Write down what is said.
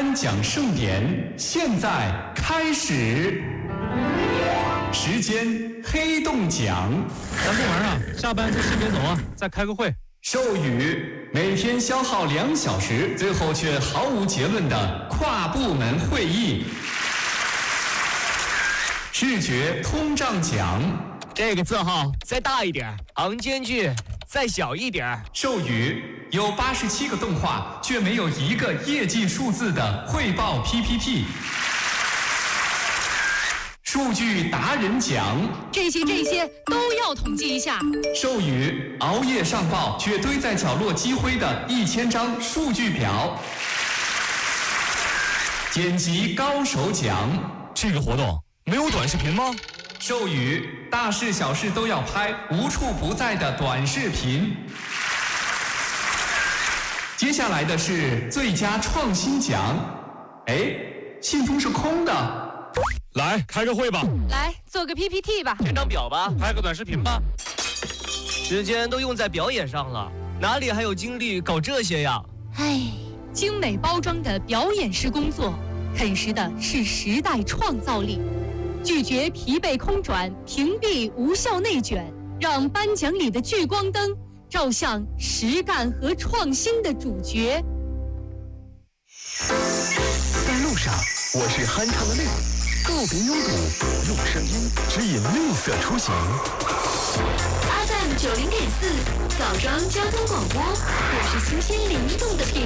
颁奖盛典现在开始，时间黑洞奖。 咱部门啊，下班就先别走啊，再开个会。 授予每天消耗2小时，最后却毫无结论的跨部门会议。视觉通胀奖。 这个字号再大一点，行间距再小一点。 授予有87个动画却没有一个业绩数字的汇报 PPT。数据达人奖， 这些都要统计一下。 授予熬夜上报却堆在角落积灰的1000张数据表。剪辑高手奖， 这个活动没有短视频吗？ 授予大事小事都要拍，无处不在的短视频。接下来的是最佳创新奖。哎，信封是空的。 来开个会吧， 来做个 PPT 吧， 填张表吧， 拍个短视频吧。 时间都用在表演上了，哪里还有精力搞这些呀？ 唉，精美包装的表演式工作，啃食的是时代创造力。拒绝疲惫空转，屏蔽无效内卷，让颁奖里的聚光灯照向实干和创新的主角。 在路上，我是酣畅的绿，告别拥堵，用声音指引绿色出行。 FM90.4，枣庄交通广播，我是新鲜灵动的频率。